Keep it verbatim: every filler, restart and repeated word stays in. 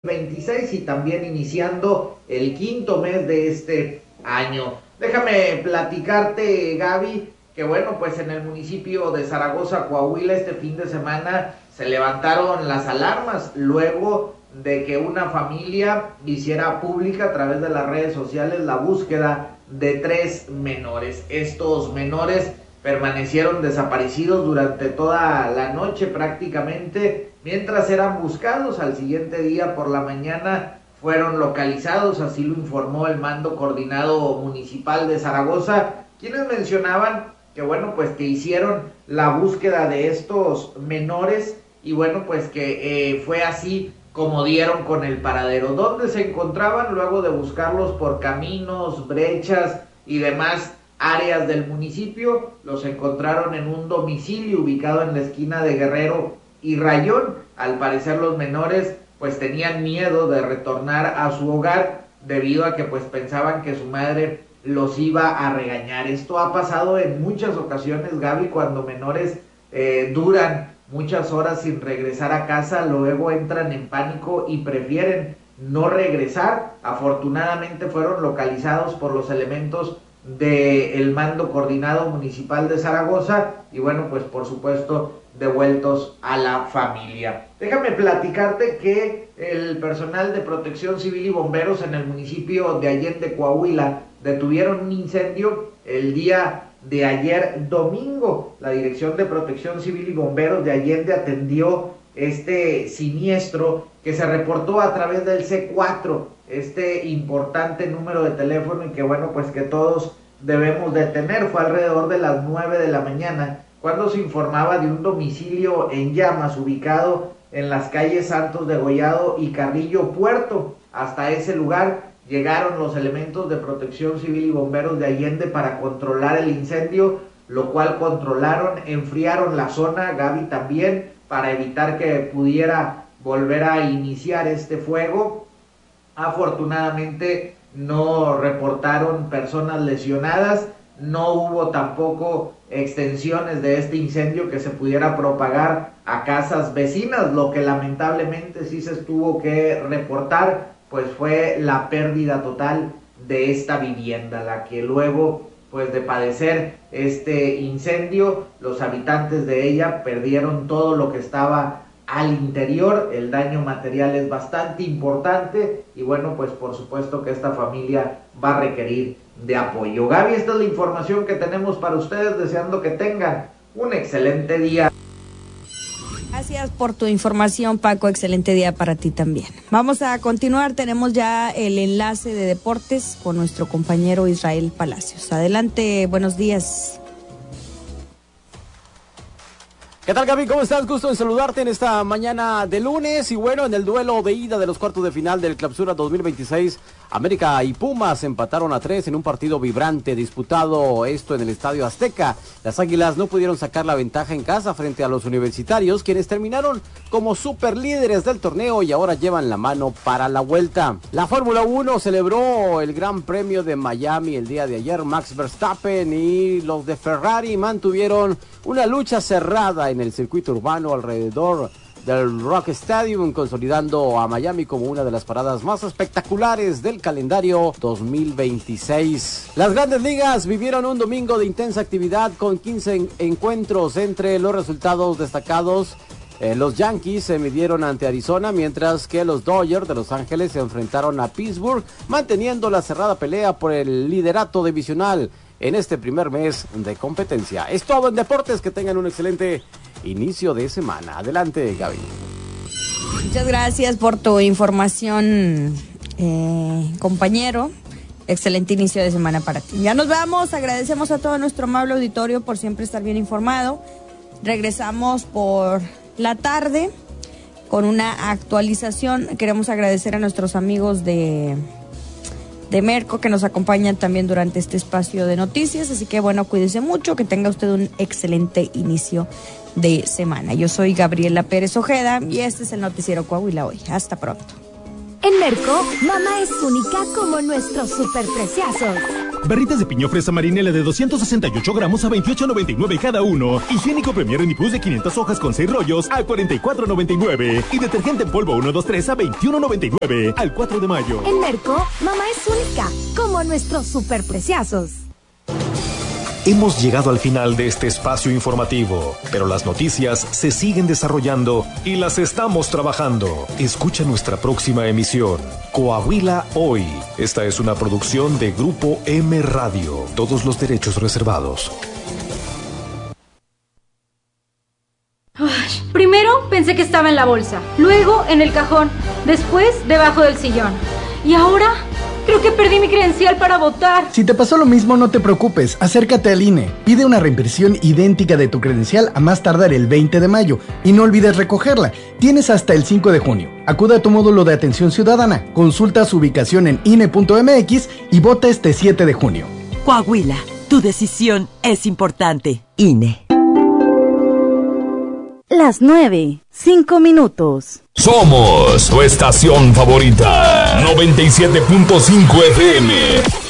veintiséis y también iniciando el quinto mes de este año. Déjame platicarte, Gaby, que bueno, pues en el municipio de Zaragoza, Coahuila, este fin de semana se levantaron las alarmas luego de que una familia hiciera pública a través de las redes sociales la búsqueda de tres menores. Estos menores permanecieron desaparecidos durante toda la noche prácticamente, mientras eran buscados. Al siguiente día por la mañana fueron localizados, así lo informó el mando coordinado municipal de Zaragoza, quienes mencionaban que bueno, pues que hicieron la búsqueda de estos menores y bueno, pues que eh, fue así como dieron con el paradero. ¿Dónde se encontraban? Luego de buscarlos por caminos, brechas y demás áreas del municipio, los encontraron en un domicilio ubicado en la esquina de Guerrero y Rayón. Al parecer los menores pues tenían miedo de retornar a su hogar debido a que pues pensaban que su madre los iba a regañar. Esto ha pasado en muchas ocasiones, Gaby, cuando menores eh, duran muchas horas sin regresar a casa, luego entran en pánico y prefieren no regresar. Afortunadamente fueron localizados por los elementos del mando coordinado municipal de Zaragoza y bueno, pues por supuesto devueltos a la familia. Déjame platicarte que el personal de protección civil y bomberos en el municipio de Allende, Coahuila, detuvieron un incendio el día de ayer domingo. La Dirección de Protección Civil y Bomberos de Allende atendió este siniestro que se reportó a través del C cuatro, este importante número de teléfono y que bueno, pues que todos debemos de tener. Fue alrededor de las nueve de la mañana cuando se informaba de un domicilio en llamas ubicado en las calles Santos Degollado y Carrillo Puerto. Hasta ese lugar llegaron los elementos de protección civil y bomberos de Allende para controlar el incendio, lo cual controlaron, enfriaron la zona, Gaby, también, para evitar que pudiera volver a iniciar este fuego. Afortunadamente no reportaron personas lesionadas, no hubo tampoco extensiones de este incendio que se pudiera propagar a casas vecinas. Lo que lamentablemente sí se tuvo que reportar pues fue la pérdida total de esta vivienda, la que luego pues de padecer este incendio, los habitantes de ella perdieron todo lo que estaba al interior. El daño material es bastante importante y bueno, pues por supuesto que esta familia va a requerir de apoyo. Gaby, esta es la información que tenemos para ustedes, deseando que tengan un excelente día. Gracias por tu información, Paco. Excelente día para ti también. Vamos a continuar. Tenemos ya el enlace de deportes con nuestro compañero Israel Palacios. Adelante, buenos días. ¿Qué tal, Gaby? ¿Cómo estás? Gusto en saludarte en esta mañana de lunes. Y bueno, en el duelo de ida de los cuartos de final del Clausura dos mil veintiséis, América y Pumas empataron a tres en un partido vibrante disputado esto en el Estadio Azteca. Las Águilas no pudieron sacar la ventaja en casa frente a los universitarios, quienes terminaron como superlíderes del torneo y ahora llevan la mano para la vuelta. La Fórmula uno celebró el Gran Premio de Miami el día de ayer. Max Verstappen y los de Ferrari mantuvieron una lucha cerrada en el circuito urbano alrededor del Rock Stadium, consolidando a Miami como una de las paradas más espectaculares del calendario dos mil veintiséis. Las Grandes Ligas vivieron un domingo de intensa actividad con quince en- encuentros. Entre los resultados destacados, eh, los Yankees se midieron ante Arizona, mientras que los Dodgers de Los Ángeles se enfrentaron a Pittsburgh, manteniendo la cerrada pelea por el liderato divisional en este primer mes de competencia. Es todo en deportes, que tengan un excelente inicio de semana. Adelante, Gaby. Muchas gracias por tu información, eh, compañero. Excelente inicio de semana para ti. Ya nos vamos. Agradecemos a todo nuestro amable auditorio por siempre estar bien informado. Regresamos por la tarde con una actualización. Queremos agradecer a nuestros amigos de... de Merco, que nos acompañan también durante este espacio de noticias, así que bueno, cuídese mucho, que tenga usted un excelente inicio de semana. Yo soy Gabriela Pérez Ojeda y este es el Noticiero Coahuila Hoy. Hasta pronto. En Merco, mamá es única como nuestros superpreciazos. Barritas de piña fresa marinela de doscientos sesenta y ocho gramos a veintiocho noventa y nueve cada uno. Higiénico Premier Renipus de quinientas hojas con seis rollos a cuarenta y cuatro noventa y nueve. Y detergente en polvo uno dos tres a veintiuno noventa y nueve. Al cuatro de mayo. En Merco, mamá es única, como nuestros superpreciazos. Hemos llegado al final de este espacio informativo, pero las noticias se siguen desarrollando y las estamos trabajando. Escucha nuestra próxima emisión, Coahuila Hoy. Esta es una producción de Grupo M Radio. Todos los derechos reservados. Ay, primero pensé que estaba en la bolsa, luego en el cajón, después debajo del sillón. Y ahora creo que perdí mi credencial para votar. Si te pasó lo mismo, no te preocupes. Acércate al I N E. Pide una reimpresión idéntica de tu credencial a más tardar el veinte de mayo. Y no olvides recogerla. Tienes hasta el cinco de junio. Acude a tu módulo de atención ciudadana. Consulta su ubicación en I N E punto M X y vota este siete de junio. Coahuila, tu decisión es importante. I N E. Las nueve, cinco minutos. Somos tu estación favorita. noventa y siete punto cinco F M.